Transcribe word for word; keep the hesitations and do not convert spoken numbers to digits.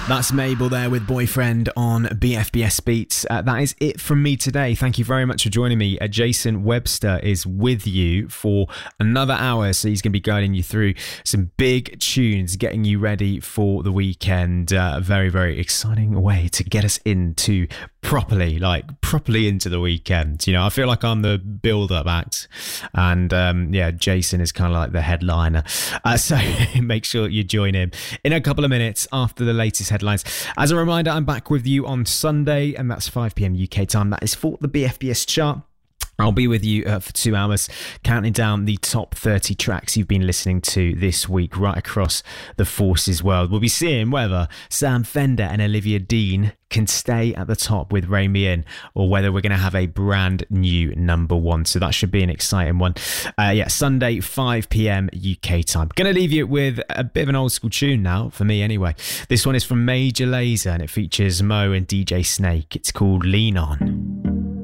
That's Mabel there with Boyfriend on B F B S Beats. Uh, that is it from me today. Thank you very much for joining me. Uh, Jason Webster is with you for another hour, so he's going to be guiding you through some big tunes, getting you ready for the weekend. Uh, a very, very exciting way to get us into properly, like properly into the weekend. You know, I feel like I'm the build-up act, and um, yeah, Jason is kind of like the headliner. Uh, so make sure you join him in a couple of minutes after the latest headlines. As a reminder, I'm back with you on Sunday, and that's five p.m. U K time. That is for the B F B S chart. I'll be with you uh, for two hours, counting down the top thirty tracks you've been listening to this week right across the Forces world. We'll be seeing whether Sam Fender and Olivia Dean can stay at the top with Rein Me In, or whether we're going to have a brand new number one. So that should be an exciting one. Uh, yeah, Sunday, five p.m. U K time. Going to leave you with a bit of an old school tune now, for me anyway. This one is from Major Lazer, and it features Mo and D J Snake. It's called Lean On.